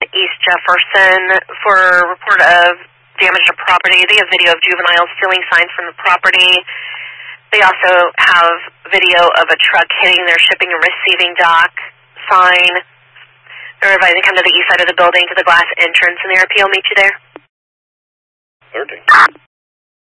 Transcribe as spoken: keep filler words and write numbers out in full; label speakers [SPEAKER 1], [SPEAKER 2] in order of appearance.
[SPEAKER 1] East Jefferson for a report of damage to property. They have video of juveniles stealing signs from the property. They also have video of a truck hitting their shipping and receiving dock sign. They're advising to come to the east side of the building to the glass entrance, and the R P will meet you there.
[SPEAKER 2] thirty.